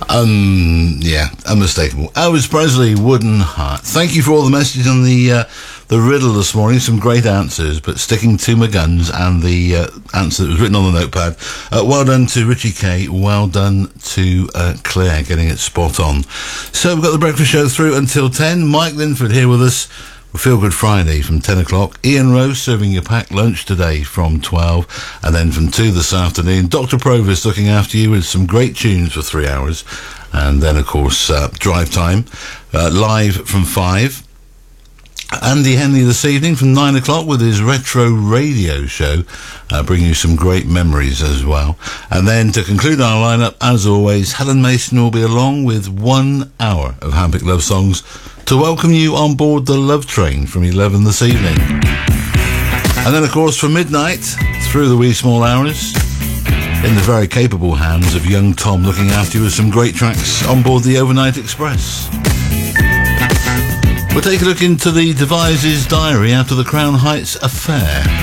Yeah, unmistakable. Elvis Presley, Wooden Heart. Thank you for all the messages on the riddle this morning. Some great answers, but sticking to my guns and the answer that was written on the notepad. Well done to Richie K. Well done to Claire, getting it spot on. So we've got the breakfast show through until 10. Mike Linford here with us. Feel Good Friday from 10 o'clock. Ian Rose serving your packed lunch today from 12. And then from 2 this afternoon, Dr. Provis looking after you with some great tunes for 3 hours. And then, of course, Drive Time, live from 5. Andy Henley this evening from 9 o'clock with his retro radio show, bringing you some great memories as well. And then to conclude our lineup, as always, Helen Mason will be along with 1 hour of Handpicked Love Songs to welcome you on board the Love Train from 11 this evening. And then, of course, from midnight through the wee small hours, in the very capable hands of young Tom looking after you with some great tracks on board the Overnight Express. We'll take a look into the Devises diary after the Crown Heights affair.